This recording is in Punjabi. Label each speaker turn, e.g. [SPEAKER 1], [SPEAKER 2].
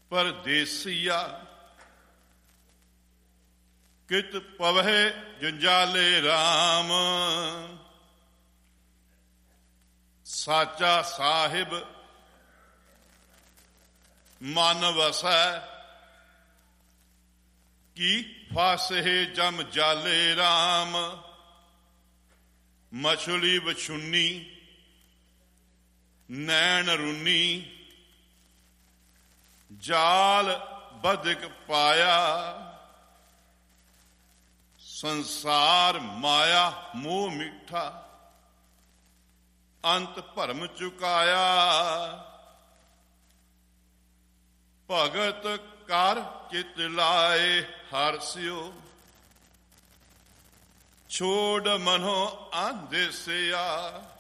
[SPEAKER 1] ਪਰਦੇਸੀਆ। ਕਿਤ ਪਵਹਿ ਜੰਜਾਲੇ ਰਾਮ, ਸਾਚਾ ਸਾਹਿਬ ਮਨ ਵਸੈ। ਕੀ ਫਾਸਹਿ ਜਮ ਜਾਲੇ ਰਾਮ, ਮਛਲੀ ਵਛੁੰਨੀ ਨੈਣ ਰੁੰਨੀ। ਜਾਲ ਬਦਕ ਪਾਇਆ, ਸੰਸਾਰ ਮਾਇਆ ਮੋਹ ਮਿੱਠਾ। ਅੰਤ ਭਰਮ ਚੁਕਾਇਆ, ਭਗਤ ਕਰ ਚਿਤ ਲਾਏ ਹਰਸਿਓ। ਛੋੜ ਮਨੋ ਆਂਦੇਸਿਆ,